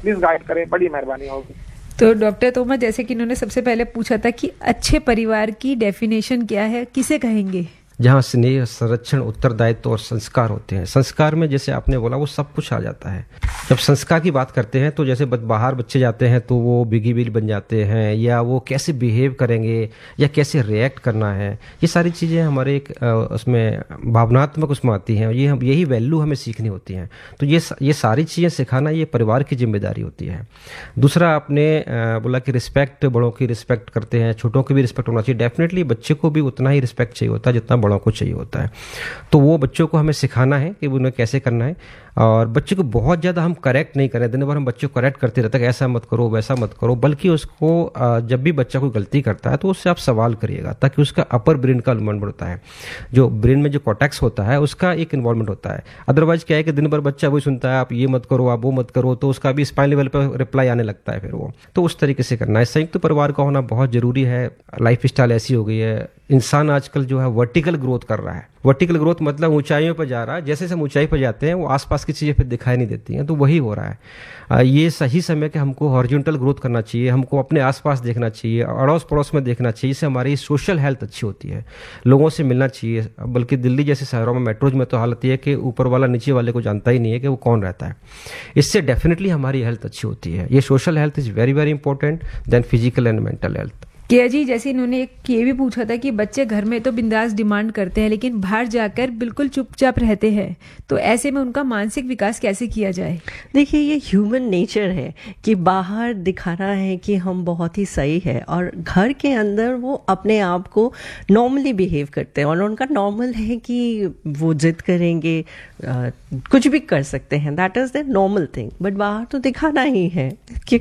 Please guide करें, बड़ी मेहरबानी होगी। तो डॉक्टर तोमर, जैसे कि इन्होंने सबसे पहले पूछा था कि अच्छे परिवार की डेफिनेशन क्या है, किसे कहेंगे? जहाँ स्नेह, संरक्षण, उत्तरदायित्व और संस्कार होते हैं। संस्कार में जैसे आपने बोला वो सब कुछ आ जाता है। जब संस्कार की बात करते हैं तो जैसे बाहर बच्चे जाते हैं तो वो बिगी बिल बन जाते हैं, या वो कैसे बिहेव करेंगे या कैसे रिएक्ट करना है, ये सारी चीज़ें हमारे एक उसमें भावनात्मक उसमें आती हैं। ये हम यही वैल्यू हमें सीखनी होती हैं। तो ये सारी चीज़ें सिखाना ये परिवार की जिम्मेदारी होती है। दूसरा आपने बोला कि रिस्पेक्ट, बड़ों की रिस्पेक्ट करते हैं, छोटों की भी रिस्पेक्ट होना चाहिए। डेफिनेटली बच्चे को भी उतना ही रिस्पेक्ट चाहिए होता है जितना बड़ों को चाहिए होता है। तो वो बच्चों को हमें सिखाना है कि उन्हें कैसे करना है। और बच्चे को बहुत ज़्यादा हम करेक्ट नहीं करें, दिन भर हम बच्चे को करेक्ट करते रहते हैं कि ऐसा मत करो, वैसा मत करो, बल्कि उसको जब भी बच्चा कोई गलती करता है तो उससे आप सवाल करिएगा, ताकि उसका अपर ब्रेन का इन्वॉल्वमेंट होता है। जो ब्रेन में जो कॉर्टेक्स होता है उसका एक इन्वॉल्वमेंट होता है। अदरवाइज क्या है कि दिन भर बच्चा वही सुनता है, आप ये मत करो, आप वो मत करो, तो उसका भी स्पाइन लेवल पर रिप्लाई आने लगता है फिर वो। तो उस तरीके से करना है। संयुक्त परिवार का होना बहुत जरूरी है। लाइफ स्टाइल ऐसी हो गई है, इंसान आजकल जो है वर्टिकल ग्रोथ कर रहा है। वर्टिकल ग्रोथ मतलब ऊंचाइयों पर जा रहा है। जैसे हम ऊंचाई पर जाते हैं वो आसपास की चीज़ें फिर दिखाई नहीं देती हैं, तो वही हो रहा है। ये सही समय कि हमको हॉरिजॉन्टल ग्रोथ करना चाहिए, हमको अपने आसपास देखना चाहिए, अड़ोस पड़ोस में देखना चाहिए। इससे हमारी सोशल हेल्थ अच्छी होती है, लोगों से मिलना चाहिए। बल्कि दिल्ली जैसे शहरों में, मेट्रोज में तो हालत ये है कि ऊपर वाला नीचे वाले को जानता ही नहीं है कि वो कौन रहता है। इससे डेफिनेटली हमारी हेल्थ अच्छी होती है। ये social health is very very important then physical and mental health. किया जी, जैसे इन्होंने एक ये भी पूछा था कि बच्चे घर में तो बिंदास डिमांड करते हैं लेकिन बाहर जाकर बिल्कुल चुपचाप रहते हैं, तो ऐसे में उनका मानसिक विकास कैसे किया जाए? देखिए, ये ह्यूमन नेचर है कि बाहर दिखाना है कि हम बहुत ही सही है, और घर के अंदर वो अपने आप को नॉर्मली बिहेव करते हैं, और उनका नॉर्मल है कि वो जिद करेंगे, कुछ भी कर सकते हैं, that is the normal thing. But बाहर तो दिखाना ही है कि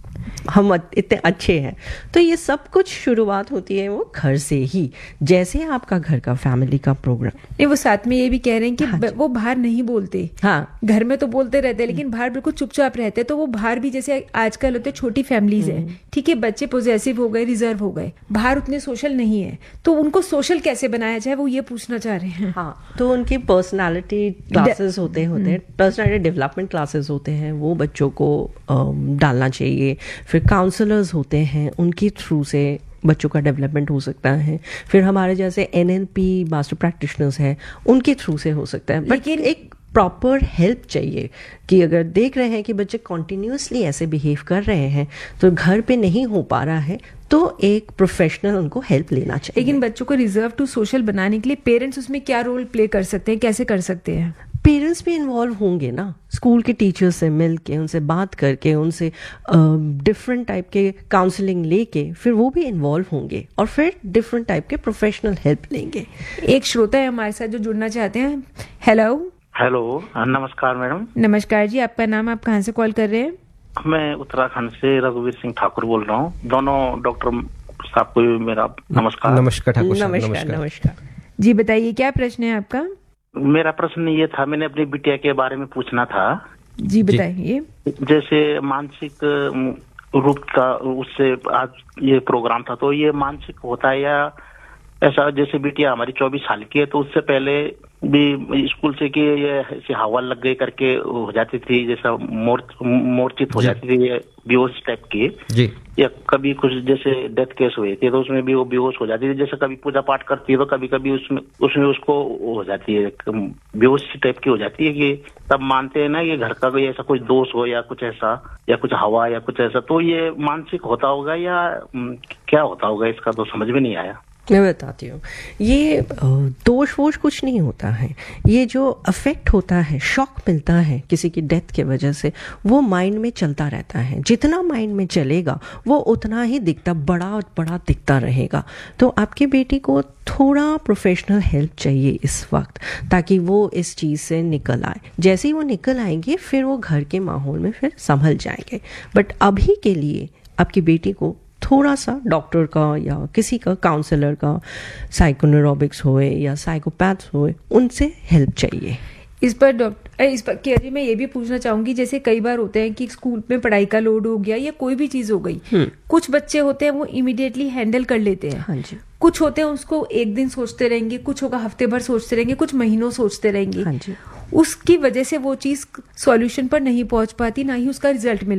हम इतने अच्छे हैं। तो ये सब कुछ शुरुआत होती है वो घर से ही। जैसे आपका घर का फैमिली का प्रोग्राम, नहीं, वो साथ में ये भी कह रहे हैं कि वो बाहर नहीं बोलते। हाँ, घर में तो बोलते रहते हैं लेकिन बाहर बिल्कुल चुपचाप रहते हैं। तो वो बाहर भी, जैसे आजकल होते छोटी फैमिलीज है, ठीक है, बच्चे पॉजेसिव हो गए, रिजर्व हो गए, बाहर उतने सोशल नहीं है, तो उनको सोशल कैसे बनाया जाए, वो ये पूछना चाह रहे हैं। हाँ, तो उनके पर्सनालिटी क्लासेस होते हैं, पर्सनालिटी डेवलपमेंट क्लासेस होते हैं, वो बच्चों को डालना चाहिए। फिर काउंसलर्स होते हैं, उनके थ्रू से बच्चों का डेवलपमेंट हो सकता है। फिर हमारे जैसे NLP मास्टर प्रैक्टिशनर्स हैं, उनके थ्रू से हो सकता है। बट एक प्रॉपर हेल्प चाहिए कि अगर देख रहे हैं कि बच्चे कॉन्टिन्यूसली ऐसे बिहेव कर रहे हैं, तो घर पे नहीं हो पा रहा है, तो एक प्रोफेशनल उनको हेल्प लेना चाहिए। लेकिन बच्चों को रिजर्व टू सोशल बनाने के लिए पेरेंट्स उसमें क्या रोल प्ले कर सकते हैं, कैसे कर सकते हैं? पेरेंट्स भी इन्वॉल्व होंगे ना, स्कूल के टीचर्स से मिल के, उनसे बात करके, उनसे डिफरेंट टाइप के काउंसलिंग लेके फिर वो भी इन्वॉल्व होंगे, और फिर डिफरेंट टाइप के प्रोफेशनल हेल्प लेंगे। एक श्रोता है हमारे साथ जो जुड़ना चाहते हैं। हेलो। हेलो, नमस्कार मैडम। नमस्कार जी, आपका नाम, आप कहाँ से कॉल कर रहे हैं? मैं उत्तराखंड से रघुवीर सिंह ठाकुर बोल रहा हूँ। दोनों डॉक्टर साहब को मेरा नमस्कार। नमस्कार ठाकुर साहब, नमस्कार। जी बताइए, क्या प्रश्न है आपका? मेरा प्रश्न ये था, मैंने अपनी बिटिया के बारे में पूछना था। जी बताइए। जैसे मानसिक रूप का उससे आज ये प्रोग्राम था, तो ये मानसिक होता है या ऐसा? जैसे बिटिया हमारी 24 साल की है, तो उससे पहले भी स्कूल से कि ये ऐसे हवा लग गई करके हो जाती थी, जैसा मूर्छित हो जाती थी, बेहोश टाइप की जी। या कभी कुछ जैसे डेथ केस हुए थे तो उसमें भी वो बेहोश हो जाती थी। जैसे कभी पूजा पाठ करती है तो कभी कभी उसमें उसको हो जाती है, बेहोश टाइप की हो जाती है, कि तब मानते हैं ना ये घर का कोई ऐसा कुछ दोष हो या कुछ ऐसा, या कुछ हवा या कुछ ऐसा। तो ये मानसिक होता होगा या क्या होता होगा, इसका तो समझ में नहीं आया। मैं बताती हूँ, ये दोष वोष कुछ नहीं होता है। ये जो अफेक्ट होता है, शॉक मिलता है किसी की डेथ के वजह से, वो माइंड में चलता रहता है। जितना माइंड में चलेगा वो उतना ही बड़ा दिखता रहेगा। तो आपकी बेटी को थोड़ा प्रोफेशनल हेल्प चाहिए इस वक्त, ताकि वो इस चीज़ से निकल आए। जैसे ही वो निकल आएंगे फिर वो घर के माहौल में फिर संभल जाएंगे। बट अभी के लिए आपकी बेटी को थोड़ा सा डॉक्टर का या किसी का काउंसलर का, साइकोन्यूरोबिक्स होए या साइकोपैथ्स होए, उनसे हेल्प चाहिए। इस पर केरी मैं ये भी पूछना चाहूंगी, जैसे कई बार होते हैं कि स्कूल में पढ़ाई का लोड हो गया या कोई भी चीज हो गई, कुछ बच्चे होते हैं वो इमीडिएटली हैंडल कर लेते हैं। हाँ जी। कुछ होते हैं उसको एक दिन सोचते रहेंगे, कुछ होगा हफ्ते भर सोचते रहेंगे, कुछ महीनों सोचते रहेंगे। हाँ जी। उसकी वजह से वो चीज सॉल्यूशन पर नहीं पहुंच पाती, ना ही उसका रिजल्ट मिल